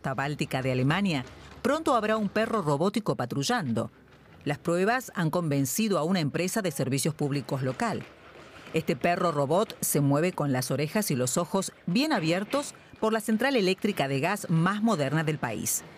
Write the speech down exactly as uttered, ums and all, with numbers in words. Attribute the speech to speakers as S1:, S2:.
S1: costa báltica de Alemania, pronto habrá un perro robótico patrullando. Las pruebas han convencido a una empresa de servicios públicos local. Este perro robot se mueve con las orejas y los ojos bien abiertos por la central eléctrica de gas más moderna del país.